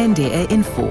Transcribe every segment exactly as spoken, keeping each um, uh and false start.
N D R Info.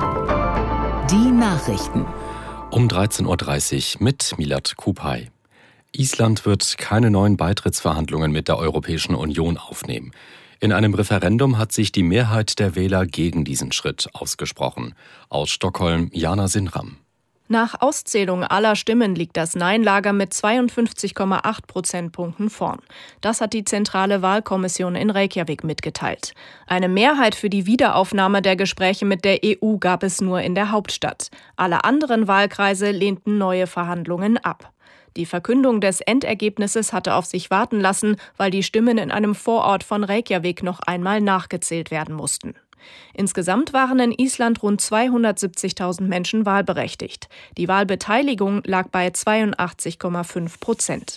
Die Nachrichten. Um dreizehn Uhr dreißig mit Milad Kupay. Island wird keine neuen Beitrittsverhandlungen mit der Europäischen Union aufnehmen. In einem Referendum hat sich die Mehrheit der Wähler gegen diesen Schritt ausgesprochen. Aus Stockholm, Jana Sinram. Nach Auszählung aller Stimmen liegt das Nein-Lager mit zweiundfünfzig Komma acht Prozentpunkten vorn. Das hat die Zentrale Wahlkommission in Reykjavik mitgeteilt. Eine Mehrheit für die Wiederaufnahme der Gespräche mit der E U gab es nur in der Hauptstadt. Alle anderen Wahlkreise lehnten neue Verhandlungen ab. Die Verkündung des Endergebnisses hatte auf sich warten lassen, weil die Stimmen in einem Vorort von Reykjavik noch einmal nachgezählt werden mussten. Insgesamt waren in Island rund zweihundertsiebzigtausend Menschen wahlberechtigt. Die Wahlbeteiligung lag bei zweiundachtzig Komma fünf Prozent.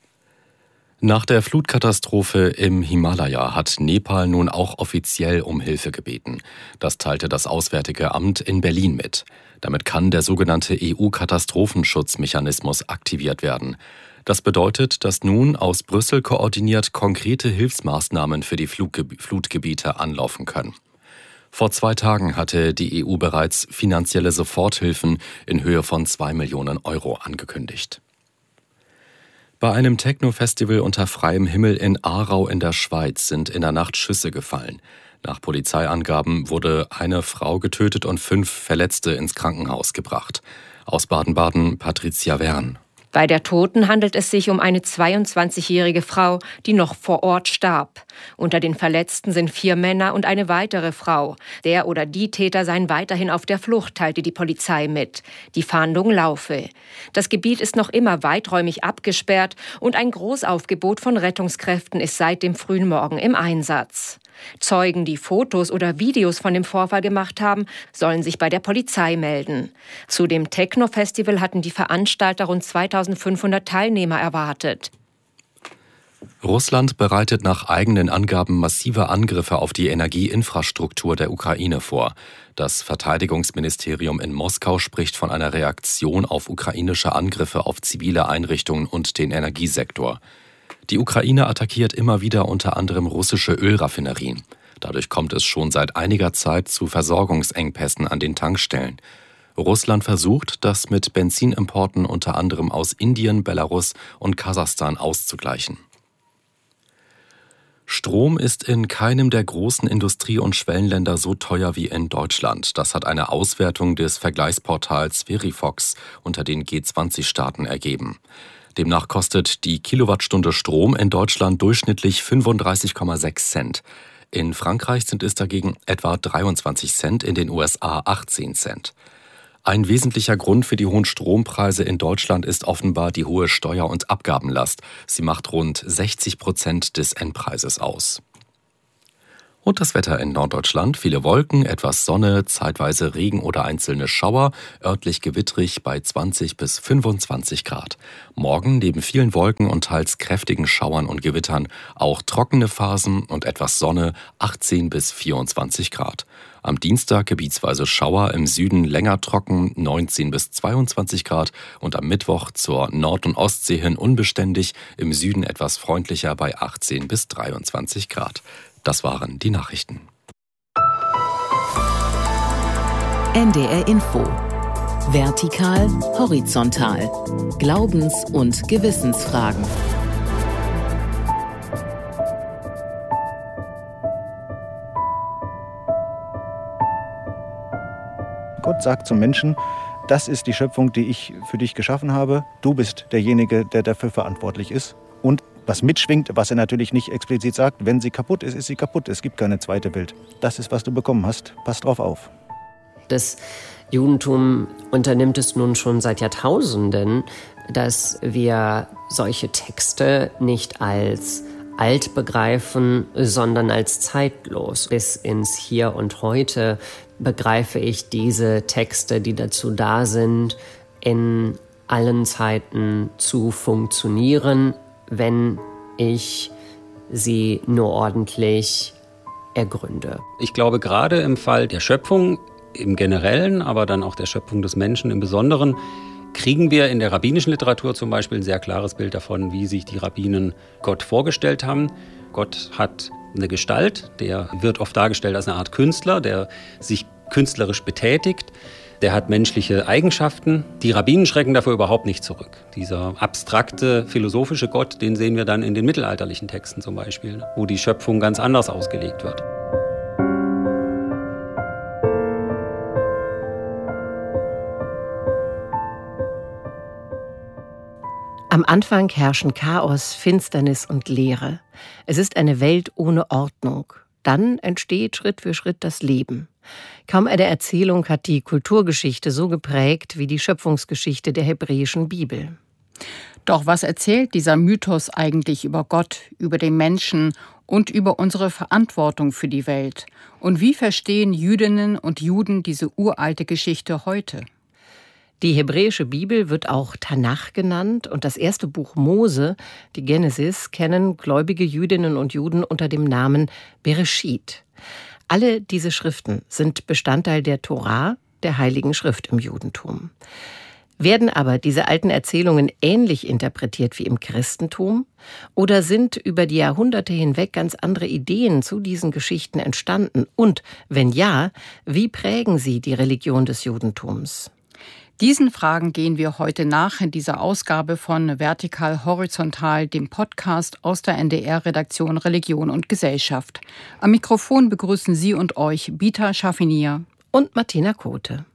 Nach der Flutkatastrophe im Himalaya hat Nepal nun auch offiziell um Hilfe gebeten. Das teilte das Auswärtige Amt in Berlin mit. Damit kann der sogenannte E U-Katastrophenschutzmechanismus aktiviert werden. Das bedeutet, dass nun aus Brüssel koordiniert konkrete Hilfsmaßnahmen für die Flutgebiete anlaufen können. Vor zwei Tagen hatte die E U bereits finanzielle Soforthilfen in Höhe von zwei Millionen Euro angekündigt. Bei einem Techno-Festival unter freiem Himmel in Aarau in der Schweiz sind in der Nacht Schüsse gefallen. Nach Polizeiangaben wurde eine Frau getötet und fünf Verletzte ins Krankenhaus gebracht. Aus Baden-Baden Patricia Wern. Bei der Toten handelt es sich um eine zweiundzwanzigjährige Frau, die noch vor Ort starb. Unter den Verletzten sind vier Männer und eine weitere Frau. Der oder die Täter seien weiterhin auf der Flucht, teilte die Polizei mit. Die Fahndung laufe. Das Gebiet ist noch immer weiträumig abgesperrt und ein Großaufgebot von Rettungskräften ist seit dem frühen Morgen im Einsatz. Zeugen, die Fotos oder Videos von dem Vorfall gemacht haben, sollen sich bei der Polizei melden. Zu dem Techno-Festival hatten die Veranstalter rund zweitausendfünfhundert Teilnehmer erwartet. Russland bereitet nach eigenen Angaben massive Angriffe auf die Energieinfrastruktur der Ukraine vor. Das Verteidigungsministerium in Moskau spricht von einer Reaktion auf ukrainische Angriffe auf zivile Einrichtungen und den Energiesektor. Die Ukraine attackiert immer wieder unter anderem russische Ölraffinerien. Dadurch kommt es schon seit einiger Zeit zu Versorgungsengpässen an den Tankstellen. Russland versucht, das mit Benzinimporten unter anderem aus Indien, Belarus und Kasachstan auszugleichen. Strom ist in keinem der großen Industrie- und Schwellenländer so teuer wie in Deutschland. Das hat eine Auswertung des Vergleichsportals Verifox unter den G zwanzig Staaten ergeben. Demnach kostet die Kilowattstunde Strom in Deutschland durchschnittlich fünfunddreißig Komma sechs Cent. In Frankreich sind es dagegen etwa dreiundzwanzig Cent, in den U S A achtzehn Cent. Ein wesentlicher Grund für die hohen Strompreise in Deutschland ist offenbar die hohe Steuer- und Abgabenlast. Sie macht rund sechzig Prozent des Endpreises aus. Und das Wetter in Norddeutschland: viele Wolken, etwas Sonne, zeitweise Regen oder einzelne Schauer, örtlich gewittrig bei zwanzig bis fünfundzwanzig Grad. Morgen neben vielen Wolken und teils kräftigen Schauern und Gewittern auch trockene Phasen und etwas Sonne, achtzehn bis vierundzwanzig Grad. Am Dienstag gebietsweise Schauer, im Süden länger trocken, neunzehn bis zweiundzwanzig Grad, und am Mittwoch zur Nord- und Ostsee hin unbeständig, im Süden etwas freundlicher bei achtzehn bis dreiundzwanzig Grad. Das waren die Nachrichten. N D R Info. Vertikal, horizontal. Glaubens- und Gewissensfragen. Gott sagt zum Menschen: Das ist die Schöpfung, die ich für dich geschaffen habe. Du bist derjenige, der dafür verantwortlich ist. Und was mitschwingt, was er natürlich nicht explizit sagt: Wenn sie kaputt ist, ist sie kaputt. Es gibt keine zweite Welt. Das ist, was du bekommen hast. Pass drauf auf. Das Judentum unternimmt es nun schon seit Jahrtausenden, dass wir solche Texte nicht als alt begreifen, sondern als zeitlos. Bis ins Hier und Heute begreife ich diese Texte, die dazu da sind, in allen Zeiten zu funktionieren, wenn ich sie nur ordentlich ergründe. Ich glaube, gerade im Fall der Schöpfung im Generellen, aber dann auch der Schöpfung des Menschen im Besonderen, kriegen wir in der rabbinischen Literatur zum Beispiel ein sehr klares Bild davon, wie sich die Rabbinen Gott vorgestellt haben. Gott hat eine Gestalt, der wird oft dargestellt als eine Art Künstler, der sich künstlerisch betätigt. Der hat menschliche Eigenschaften. Die Rabbinen schrecken dafür überhaupt nicht zurück. Dieser abstrakte, philosophische Gott, den sehen wir dann in den mittelalterlichen Texten zum Beispiel, wo die Schöpfung ganz anders ausgelegt wird. Am Anfang herrschen Chaos, Finsternis und Leere. Es ist eine Welt ohne Ordnung. Dann entsteht Schritt für Schritt das Leben. Kaum eine Erzählung hat die Kulturgeschichte so geprägt wie die Schöpfungsgeschichte der hebräischen Bibel. Doch was erzählt dieser Mythos eigentlich über Gott, über den Menschen und über unsere Verantwortung für die Welt? Und wie verstehen Jüdinnen und Juden diese uralte Geschichte heute? Die hebräische Bibel wird auch Tanach genannt und das erste Buch Mose, die Genesis, kennen gläubige Jüdinnen und Juden unter dem Namen Bereshit. Alle diese Schriften sind Bestandteil der Torah, der Heiligen Schrift im Judentum. Werden aber diese alten Erzählungen ähnlich interpretiert wie im Christentum oder sind über die Jahrhunderte hinweg ganz andere Ideen zu diesen Geschichten entstanden? Und wenn ja, wie prägen sie die Religion des Judentums? Diesen Fragen gehen wir heute nach in dieser Ausgabe von Vertikal Horizontal, dem Podcast aus der N D R-Redaktion Religion und Gesellschaft. Am Mikrofon begrüßen Sie und euch Bita Schaffinier und Martina Kote.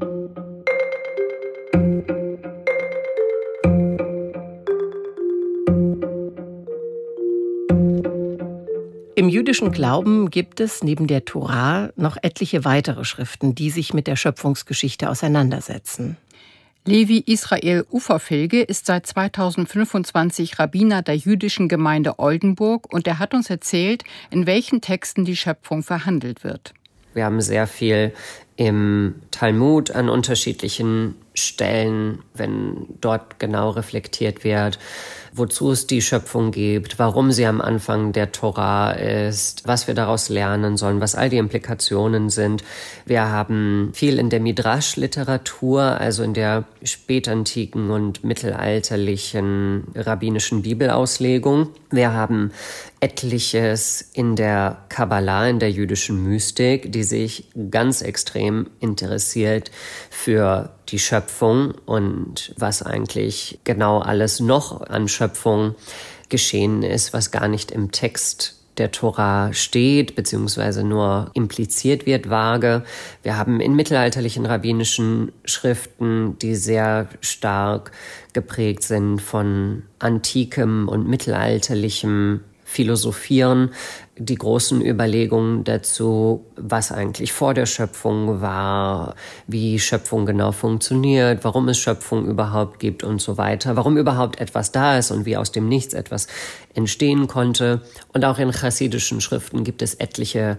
Im jüdischen Glauben gibt es neben der Torah noch etliche weitere Schriften, die sich mit der Schöpfungsgeschichte auseinandersetzen. Levi Israel Uferfilge ist seit zweitausendfünfundzwanzig Rabbiner der jüdischen Gemeinde Oldenburg und er hat uns erzählt, in welchen Texten die Schöpfung verhandelt wird. Wir haben sehr viel im Talmud an unterschiedlichen Stellen, wenn dort genau reflektiert wird, wozu es die Schöpfung gibt, warum sie am Anfang der Torah ist, was wir daraus lernen sollen, was all die Implikationen sind. Wir haben viel in der Midrash-Literatur, also in der spätantiken und mittelalterlichen rabbinischen Bibelauslegung. Wir haben etliches in der Kabbalah, in der jüdischen Mystik, die sich ganz extrem interessiert für die Schöpfung und was eigentlich genau alles noch an Schöpfung geschehen ist, was gar nicht im Text der Torah steht, beziehungsweise nur impliziert wird vage. Wir haben in mittelalterlichen rabbinischen Schriften, die sehr stark geprägt sind von antikem und mittelalterlichem Philosophieren, die großen Überlegungen dazu, was eigentlich vor der Schöpfung war, wie Schöpfung genau funktioniert, warum es Schöpfung überhaupt gibt und so weiter, warum überhaupt etwas da ist und wie aus dem Nichts etwas entstehen konnte. Und auch in chassidischen Schriften gibt es etliche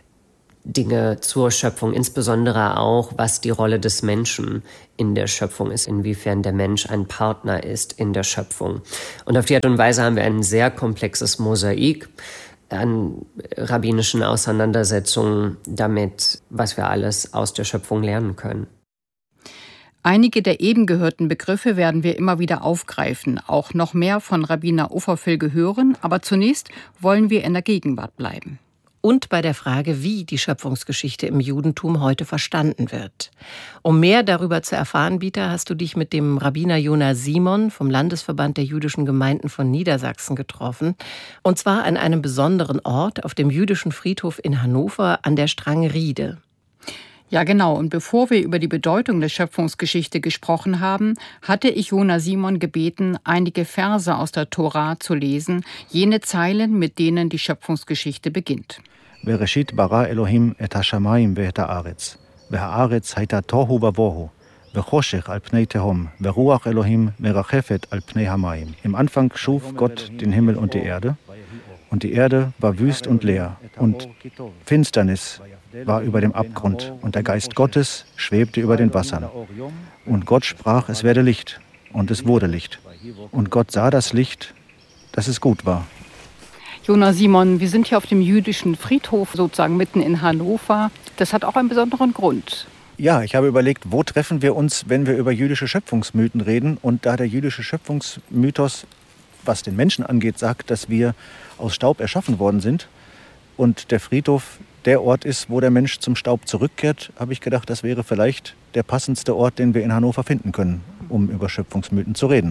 Dinge zur Schöpfung, insbesondere auch, was die Rolle des Menschen in der Schöpfung ist, inwiefern der Mensch ein Partner ist in der Schöpfung. Und auf die Art und Weise haben wir ein sehr komplexes Mosaik an rabbinischen Auseinandersetzungen damit, was wir alles aus der Schöpfung lernen können. Einige der eben gehörten Begriffe werden wir immer wieder aufgreifen, auch noch mehr von Rabbiner Uferfilge hören, aber zunächst wollen wir in der Gegenwart bleiben. Und bei der Frage, wie die Schöpfungsgeschichte im Judentum heute verstanden wird. Um mehr darüber zu erfahren, Bita, hast du dich mit dem Rabbiner Jona Simon vom Landesverband der jüdischen Gemeinden von Niedersachsen getroffen. Und zwar an einem besonderen Ort auf dem jüdischen Friedhof in Hannover an der Strang-Riede. Ja, genau. Und bevor wir über die Bedeutung der Schöpfungsgeschichte gesprochen haben, hatte ich Jona Simon gebeten, einige Verse aus der Torah zu lesen, jene Zeilen, mit denen die Schöpfungsgeschichte beginnt. Bereshit bara Elohim et hashamayim ve'et haaretz, ve'haaretz hayta tohu vavohu, ve'choshech al pnei tehom, ve'ruach Elohim merachefet al pnei hamayim. Im Anfang schuf Gott den Himmel und die Erde, und die Erde war wüst und leer, und Finsternis war über dem Abgrund, und der Geist Gottes schwebte über den Wassern. Und Gott sprach, es werde Licht, und es wurde Licht. Und Gott sah das Licht, dass es gut war. Jona Simon, wir sind hier auf dem jüdischen Friedhof, sozusagen mitten in Hannover. Das hat auch einen besonderen Grund. Ja, ich habe überlegt, wo treffen wir uns, wenn wir über jüdische Schöpfungsmythen reden. Und da der jüdische Schöpfungsmythos, was den Menschen angeht, sagt, dass wir aus Staub erschaffen worden sind, und der Friedhof der Ort ist, wo der Mensch zum Staub zurückkehrt, habe ich gedacht, das wäre vielleicht der passendste Ort, den wir in Hannover finden können, um über Schöpfungsmythen zu reden.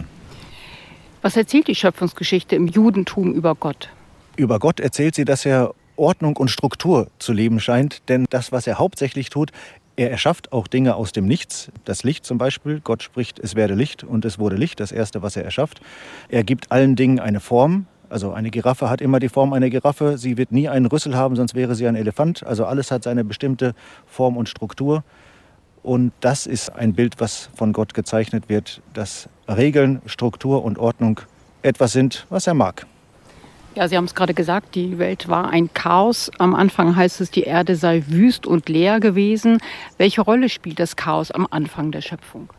Was erzählt die Schöpfungsgeschichte im Judentum über Gott? Über Gott erzählt sie, dass er Ordnung und Struktur zu leben scheint, denn das, was er hauptsächlich tut, er erschafft auch Dinge aus dem Nichts. Das Licht zum Beispiel, Gott spricht, es werde Licht und es wurde Licht, das Erste, was er erschafft. Er gibt allen Dingen eine Form. Also eine Giraffe hat immer die Form einer Giraffe. Sie wird nie einen Rüssel haben, sonst wäre sie ein Elefant. Also alles hat seine bestimmte Form und Struktur. Und das ist ein Bild, was von Gott gezeichnet wird, dass Regeln, Struktur und Ordnung etwas sind, was er mag. Ja, Sie haben es gerade gesagt, die Welt war ein Chaos. Am Anfang heißt es, die Erde sei wüst und leer gewesen. Welche Rolle spielt das Chaos am Anfang der Schöpfung?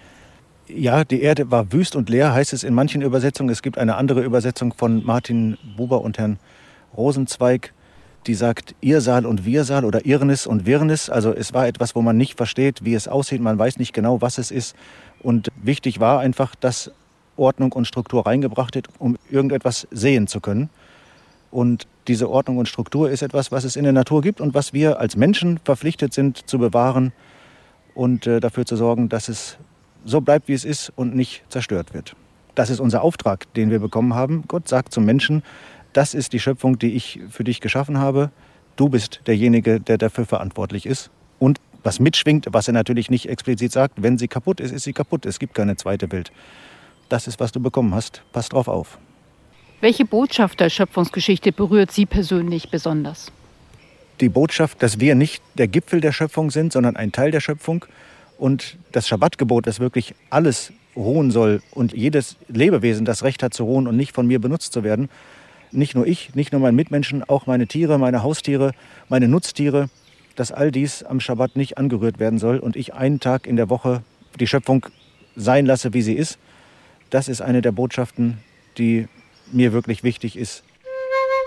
Ja, die Erde war wüst und leer, heißt es in manchen Übersetzungen. Es gibt eine andere Übersetzung von Martin Buber und Herrn Rosenzweig, die sagt Irsal und Wirsal oder Irrnis und Wirrnis. Also es war etwas, wo man nicht versteht, wie es aussieht. Man weiß nicht genau, was es ist. Und wichtig war einfach, dass Ordnung und Struktur reingebracht wird, um irgendetwas sehen zu können. Und diese Ordnung und Struktur ist etwas, was es in der Natur gibt und was wir als Menschen verpflichtet sind zu bewahren und äh, dafür zu sorgen, dass es so bleibt, wie es ist und nicht zerstört wird. Das ist unser Auftrag, den wir bekommen haben. Gott sagt zum Menschen, das ist die Schöpfung, die ich für dich geschaffen habe. Du bist derjenige, der dafür verantwortlich ist. Und was mitschwingt, was er natürlich nicht explizit sagt, wenn sie kaputt ist, ist sie kaputt. Es gibt keine zweite Welt. Das ist, was du bekommen hast. Pass drauf auf. Welche Botschaft der Schöpfungsgeschichte berührt Sie persönlich besonders? Die Botschaft, dass wir nicht der Gipfel der Schöpfung sind, sondern ein Teil der Schöpfung. Und das Schabbatgebot, das wirklich alles ruhen soll und jedes Lebewesen das Recht hat zu ruhen und nicht von mir benutzt zu werden. Nicht nur ich, nicht nur meine Mitmenschen, auch meine Tiere, meine Haustiere, meine Nutztiere, dass all dies am Schabbat nicht angerührt werden soll und ich einen Tag in der Woche die Schöpfung sein lasse, wie sie ist. Das ist eine der Botschaften, die mir wirklich wichtig ist,